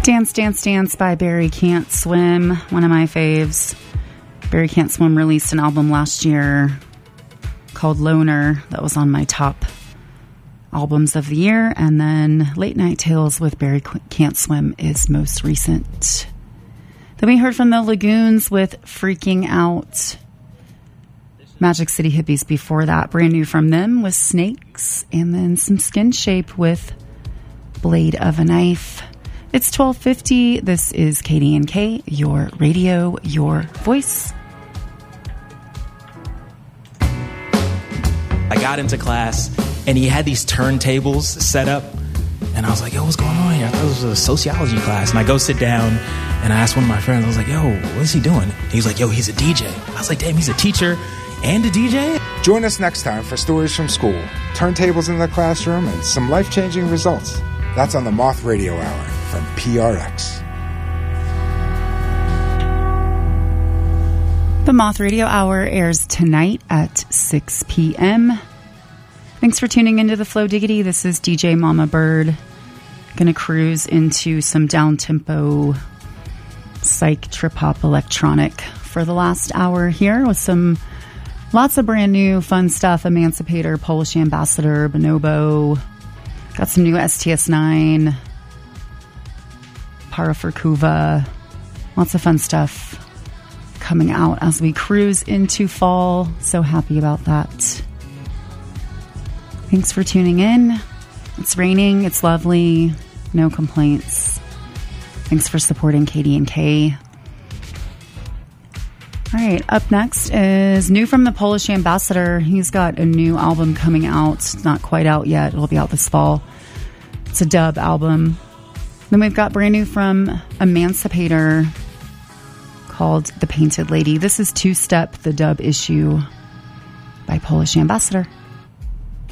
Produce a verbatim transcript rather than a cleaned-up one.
Dance, Dance, Dance by Barry Can't Swim, one of my faves. Barry Can't Swim released an album last year called Loner that was on my top albums of the year, and then Late Night Tales with Barry Can't Swim is most recent. Then we heard from the Lagoons with Freaking Out. Magic City Hippies before that, brand new from them was Snakes, and then some Skin Shape with Blade of a Knife. It's twelve fifty. This is K D N K, your radio, your voice. I got into class and he had these turntables set up, and I was like, yo, what's going on here? I thought it was a sociology class. And I go sit down and I asked one of my friends, I was like, yo, what is he doing? He was like, yo, he's a D J. I was like, damn, he's a teacher and a D J? Join us next time for Stories from School, turntables in the classroom, and some life-changing results. That's on the Moth Radio Hour from P R X. The Moth Radio Hour airs tonight at six p.m. Thanks for tuning into the Flow Diggity. This is D J Mama Bird. Gonna cruise into some down-tempo psych trip-hop electronic for the last hour here with some lots of brand new fun stuff. Emancipator, Polish Ambassador, Bonobo. Got some new S T S nine. Para Furkuva. Lots of fun stuff coming out as we cruise into fall. So happy about that. Thanks for tuning in. It's raining. It's lovely. No complaints. Thanks for supporting K D N K. All right, up next is new from the Polish Ambassador. He's got a new album coming out. It's not quite out yet. It'll be out this fall. It's a dub album. Then we've got brand new from Emancipator called The Painted Lady. This is Two Step, the dub issue by Polish Ambassador.